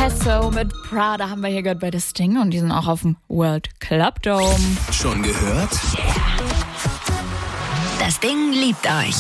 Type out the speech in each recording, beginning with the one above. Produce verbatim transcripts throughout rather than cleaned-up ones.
Peso mit Prada haben wir hier gehört bei The Sting und die sind auch auf dem World Club Dome. Schon gehört? Das Ding liebt euch.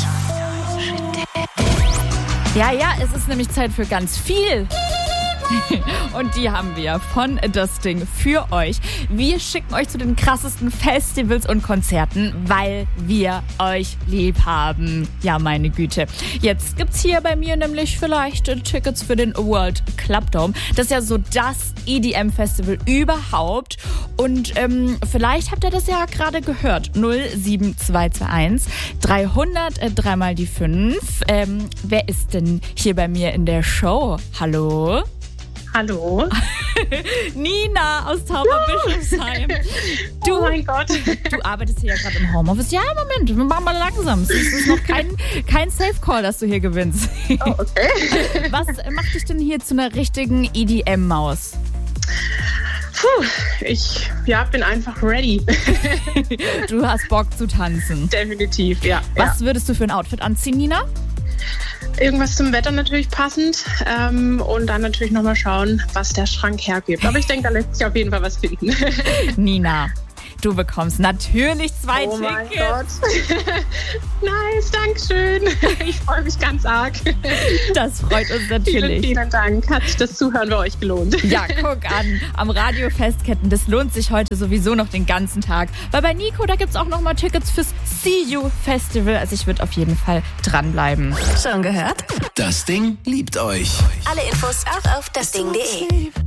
Ja, ja, es ist nämlich Zeit für ganz viel. Und die haben wir von Das Ding für euch. Wir schicken euch zu den krassesten Festivals und Konzerten, weil wir euch lieb haben. Ja, meine Güte. Jetzt gibt's hier bei mir nämlich vielleicht Tickets für den World Club Dome. Das ist ja so das E D M-Festival überhaupt. Und ähm, vielleicht habt ihr das ja gerade gehört. null sieben zwei zwei eins dreihundert dreimal die fünf. Ähm, wer ist denn hier bei mir in der Show? Hallo? Hallo. Nina aus Tauberbischofsheim. Du, oh mein Gott. Du arbeitest hier ja gerade im Homeoffice. Ja, Moment, wir machen mal langsam. Es ist noch kein, kein Safe-Call, dass du hier gewinnst. Oh, okay. Was macht dich denn hier zu einer richtigen E D M-Maus? Puh, ich ja, bin einfach ready. Du hast Bock zu tanzen. Definitiv, ja. Was ja. würdest du für ein Outfit anziehen, Nina? Irgendwas zum Wetter natürlich passend ähm, und dann natürlich nochmal schauen, was der Schrank hergibt. Aber ich denke, da lässt sich auf jeden Fall was finden. Nina, du bekommst natürlich zwei oh Tickets. Oh mein Gott. Nice, Dankeschön. Ich freue mich ganz arg. Das freut uns natürlich. Vielen, vielen Dank. Hat sich das Zuhören bei euch gelohnt. Ja, guck an. Am Radio Festketten, das lohnt sich heute sowieso noch den ganzen Tag. Weil bei Nico, da gibt's auch noch mal Tickets fürs See You Festival. Also ich würde auf jeden Fall dranbleiben. Schon gehört? Das Ding liebt euch. Alle Infos auch auf das ding punkt de.